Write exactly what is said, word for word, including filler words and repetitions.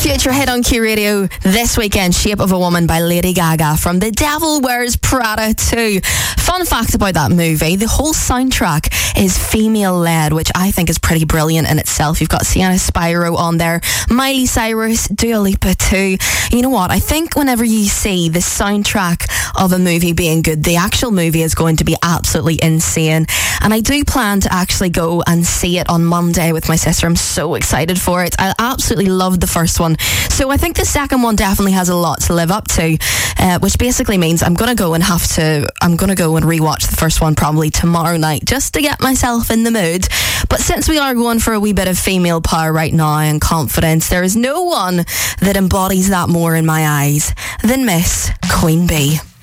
Future hit on Q Radio this weekend, Shape of a Woman by Lady Gaga from The Devil Wears Prada two. Fun fact about that movie, the whole soundtrack is female-led, which I think is pretty brilliant in itself. You've got Sienna Spiro on there, Miley Cyrus, Dua Lipa too. You know what? I think whenever you see the soundtrack of a movie being good, the actual movie is going to be absolutely insane. And I do plan to actually go and see it on Monday with my sister. I'm so excited for it. I absolutely loved the first one. So I think the second one definitely has a lot to live up to, uh, which basically means I'm going to go and have to, I'm going to go and rewatch the first one probably tomorrow night just to get myself in the mood. But since we are going for a wee bit of female power right now and confidence, there is no one that embodies that more in my eyes than Miss Queen Bee.